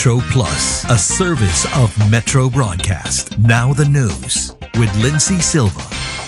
Metro Plus, a service of Metro Broadcast. Now the news with Lindsay Silva.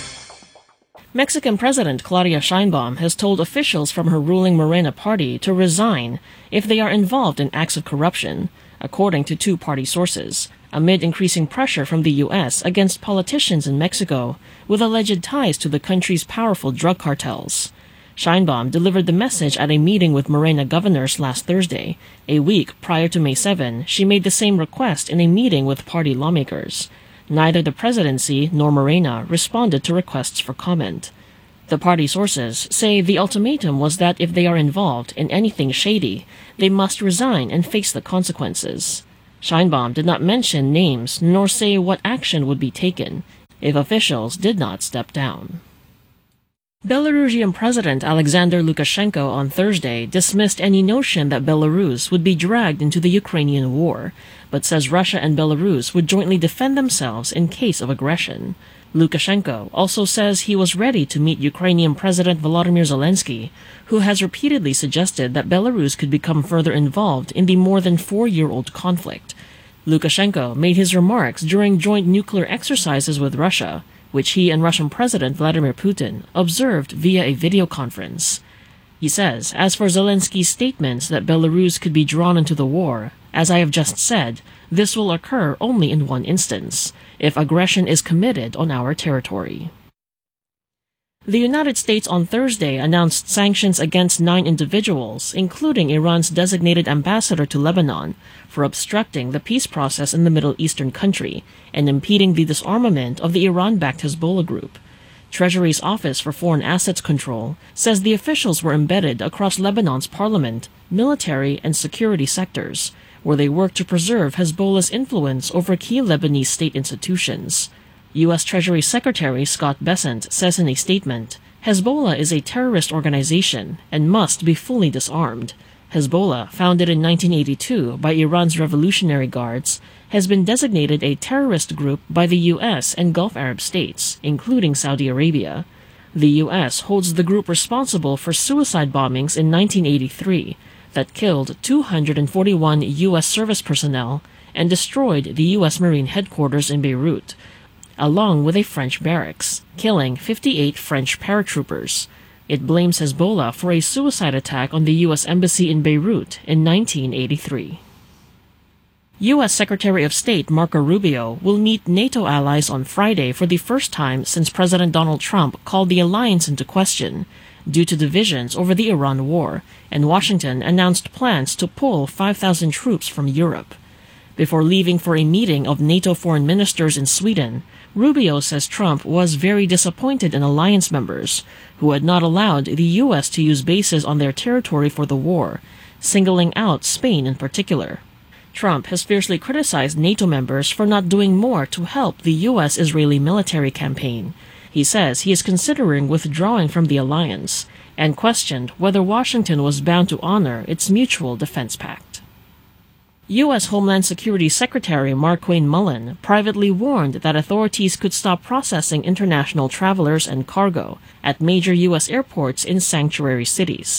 Mexican President Claudia Sheinbaum has told officials from her ruling Morena party to resign if they are involved in acts of corruption, according to two party sources, amid increasing pressure from the U.S. against politicians in Mexico with alleged ties to the country's powerful drug cartels. Sheinbaum delivered the message at a meeting with Morena governors last Thursday. A week prior to May 7, she made the same request in a meeting with party lawmakers. Neither the presidency nor Morena responded to requests for comment. The party sources say the ultimatum was that if they are involved in anything shady, they must resign and face the consequences. Sheinbaum did not mention names nor say what action would be taken if officials did not step down. Belarusian President Alexander Lukashenko on Thursday dismissed any notion that Belarus would be dragged into the Ukrainian war, but says Russia and Belarus would jointly defend themselves in case of aggression. Lukashenko also says he was ready to meet Ukrainian President Volodymyr Zelensky, who has repeatedly suggested that Belarus could become further involved in the more than 4-year-old conflict. Lukashenko made his remarks during joint nuclear exercises with Russia, which he and Russian President Vladimir Putin observed via a video conference. He says, as for Zelensky's statements that Belarus could be drawn into the war, as I have just said, this will occur only in one instance, if aggression is committed on our territory. The United States on Thursday announced sanctions against 9 individuals, including Iran's designated ambassador to Lebanon, for obstructing the peace process in the Middle Eastern country and impeding the disarmament of the Iran-backed Hezbollah group. Treasury's Office for Foreign Assets Control says the officials were embedded across Lebanon's parliament, military, and security sectors, where they work to preserve Hezbollah's influence over key Lebanese state institutions. U.S. Treasury Secretary Scott Bessent says in a statement, Hezbollah is a terrorist organization and must be fully disarmed. Hezbollah, founded in 1982 by Iran's Revolutionary Guards, has been designated a terrorist group by the U.S. and Gulf Arab states, including Saudi Arabia. The U.S. holds the group responsible for suicide bombings in 1983 that killed 241 U.S. service personnel and destroyed the U.S. Marine headquarters in Beirut, along with a French barracks, killing 58 French paratroopers. It blames Hezbollah for a suicide attack on the U.S. Embassy in Beirut in 1983. U.S. Secretary of State Marco Rubio will meet NATO allies on Friday for the first time since President Donald Trump called the alliance into question due to divisions over the Iran war, and Washington announced plans to pull 5,000 troops from Europe. Before leaving for a meeting of NATO foreign ministers in Sweden, Rubio says Trump was very disappointed in alliance members who had not allowed the U.S. to use bases on their territory for the war, singling out Spain in particular. Trump has fiercely criticized NATO members for not doing more to help the U.S.-Israeli military campaign. He says he is considering withdrawing from the alliance and questioned whether Washington was bound to honor its mutual defense pact. U.S. Homeland Security Secretary Markwayne Mullin privately warned that authorities could stop processing international travelers and cargo at major U.S. airports in sanctuary cities,